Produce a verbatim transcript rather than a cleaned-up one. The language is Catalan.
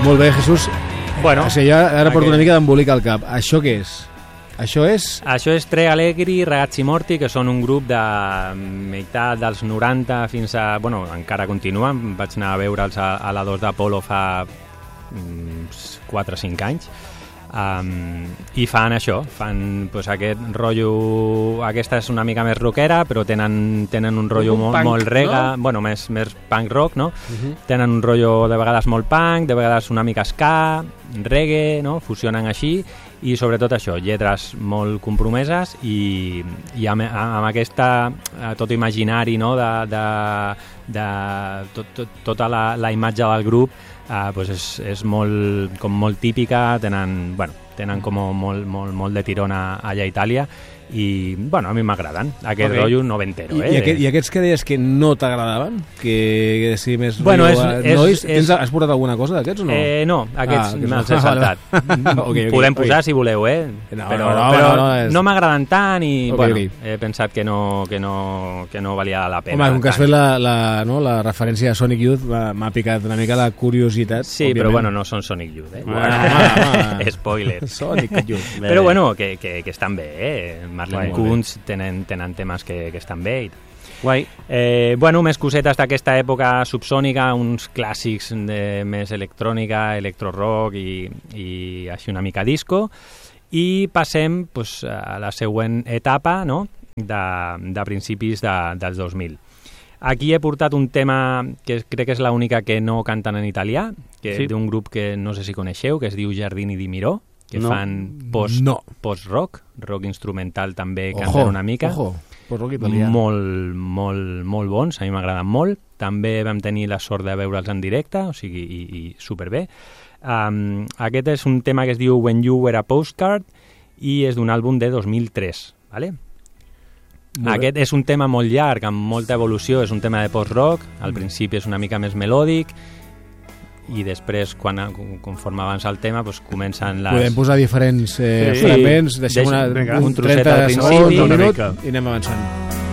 Molt bé, Jesús. Bueno, o sigui, ara aquest... porto una mica d'embolic al cap. Això què és? Això és... Això és Tre Allegri, Ragazzi Morti, que són un grup de meitat dels noranta fins a... Bueno, encara continuen. Vaig anar a veure'ls a, a la dos d'Apolo fa quatre o cinc anys. Um, I fan això, fan pues, aquest rotllo... Aquesta és una mica més rockera, però tenen, tenen un rotllo un molt, punk, molt rega, no? Bueno, més, més punk rock, no? Uh-huh. Tenen un rotllo de vegades molt punk, de vegades una mica ska, reggae, no? Fusionen així, i sobretot això, lletres molt compromeses i, i amb, amb aquesta, tot imaginari, no? de, de, de tot, tot, tota la, la imatge del grup, Uh, pues és, és molt, com molt típica, tenen, bueno, tenen com molt, molt, molt de tirón a, allà a Itàlia i, bueno, a mi m'agraden, aquest okay. rotllo noventero. Eh? I, i, aquest, I aquests que deies que no t'agradaven? Que, que si més bueno, és, és, nois, és, has portat alguna cosa d'aquests o no? Eh, no, aquests ah, me'ls he saltat. okay, okay, Podem posar okay. si voleu, eh? No, però no, no, però no, no, és... no m'agraden tant i, okay, bueno, okay. he pensat que no, que no, que no valia la pena. Home, com que has fet la, la, no, la referència a Sonic Youth, m'ha picat una mica la curiositat. Sí, òbviament. Però bueno, no són Sonic Youth, eh? Bueno, ah, ah. Spoiler. Sonic Youth. Però bueno, que, que, que estan bé, eh? Marlene Guai, Kunz tenen, tenen temes que, que estan bé. Guai. Eh, bueno, més cosetes d'aquesta època subsònica, uns clàssics de més electrònica, electro-rock i, i així una mica disco. I passem pues, a la següent etapa, no? de, de principis de, dels dos mil. Aquí he portat un tema que crec que és l'única que no canten en italià, que sí. d'un grup que no sé si coneixeu, que es diu Giardini di Miró, que no. fan post, no. post-rock, rock instrumental també, ojo, canten una mica. Ojo, post-rock italià. Molt, molt, molt bons, a mi m'agraden molt. També vam tenir la sort de veure'ls en directe, o sigui, i, i superbé. Um, aquest és un tema que es diu When You Were a Postcard i és d'un àlbum de dos mil tres, ¿vale? Aquest és un tema molt llarg, amb molta evolució, és un tema de post-rock, al principi és una mica més melòdic i després, quan, conforme avança el tema, doncs comencen les... Podem posar diferents eh, sí, fragments, deixem deixa, una, un trenta trosset al segons, principi un minut i anem avançant.